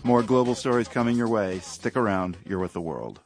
More global stories coming your way. Stick around. You're with The World.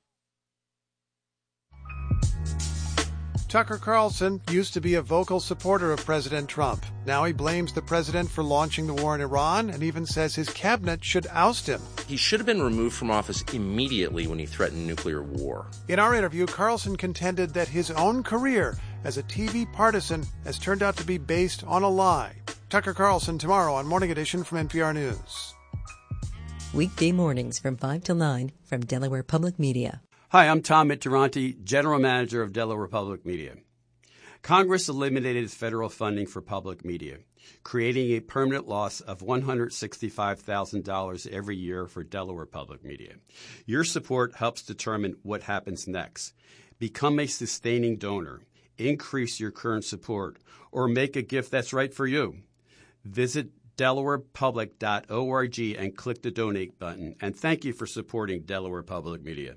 Tucker Carlson used to be a vocal supporter of President Trump. Now he blames the president for launching the war in Iran and even says his cabinet should oust him. He should have been removed from office immediately when he threatened nuclear war. In our interview, Carlson contended that his own career as a TV partisan has turned out to be based on a lie. Tucker Carlson tomorrow on Morning Edition from NPR News. Weekday mornings from 5 till 9 from Delaware Public Media. Hi, I'm Tom Mitterranti, General Manager of Delaware Public Media. Congress eliminated federal funding for public media, creating a permanent loss of $165,000 every year for Delaware Public Media. Your support helps determine what happens next. Become a sustaining donor, increase your current support, or make a gift that's right for you. Visit delawarepublic.org and click the donate button. And thank you for supporting Delaware Public Media.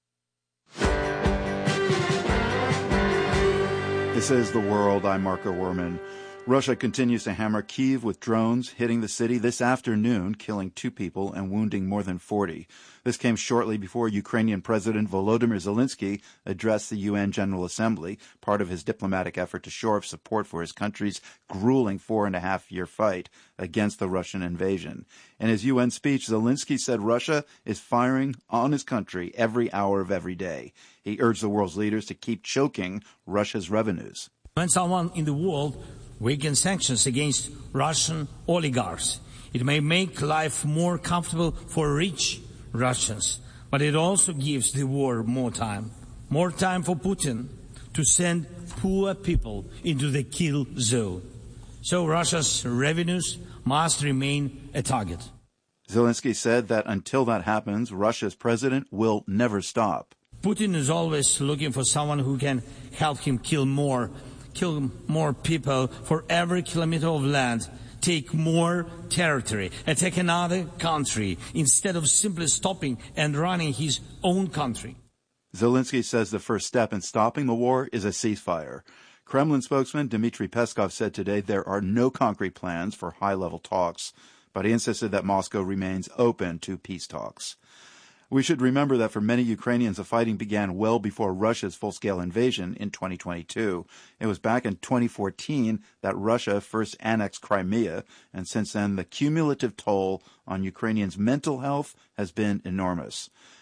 This is The World. I'm Marco Werman. Russia continues to hammer Kyiv with drones, hitting the city this afternoon, killing 2 people and wounding more than 40. This came shortly before Ukrainian President Volodymyr Zelensky addressed the UN General Assembly, part of his diplomatic effort to shore up support for his country's grueling 4.5-year fight against the Russian invasion. In his UN speech, Zelensky said Russia is firing on his country every hour of every day. He urged the world's leaders to keep choking Russia's revenues. When someone in the world weaken sanctions against Russian oligarchs, it may make life more comfortable for rich Russians, but it also gives the war more time for Putin to send poor people into the kill zone. So Russia's revenues must remain a target. Zelensky said that until that happens, Russia's president will never stop. Putin is always looking for someone who can help him kill more people for every kilometer of land, take more territory, attack another country, instead of simply stopping and running his own country. Zelensky says the first step in stopping the war is a ceasefire. Kremlin spokesman Dmitry Peskov said today there are no concrete plans for high-level talks, but he insisted that Moscow remains open to peace talks. We should remember that for many Ukrainians, the fighting began well before Russia's full-scale invasion in 2022. It was back in 2014 that Russia first annexed Crimea, and since then the cumulative toll on Ukrainians' mental health has been enormous.